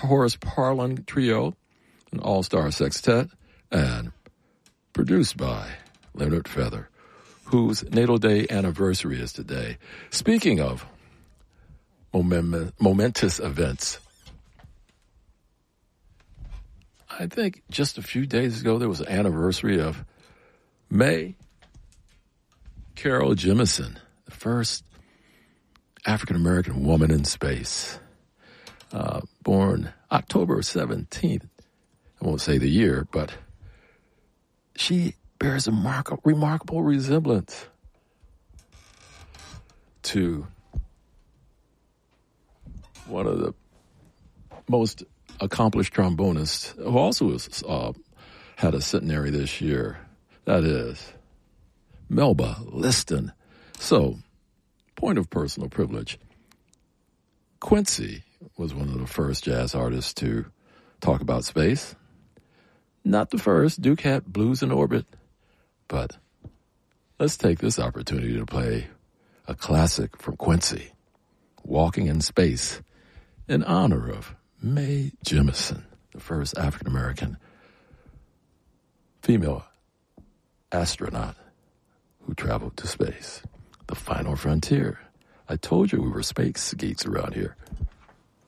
Horace Parlan Trio, an all-star sextet, and produced by Leonard Feather, whose natal day anniversary is today. Speaking of momentous events, I think just a few days ago there was an anniversary of Mae Carol Jemison, the first African-American woman in space, born October 17th. I won't say the year, but she bears a remarkable resemblance to one of the most accomplished trombonists who also had a centenary this year. That is Melba Liston. So, point of personal privilege, Quincy was one of the first jazz artists to talk about space. Not the first. Duke had Blues in Orbit. But let's take this opportunity to play a classic from Quincy, Walking in Space, in honor of Mae Jemison, the first African-American female astronaut who traveled to space. The final frontier. I told you we were space geeks around here.